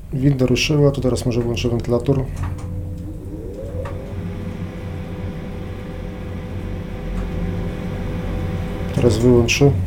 Winda ruszyła, to teraz może włączę wentylator. Teraz wyłączę.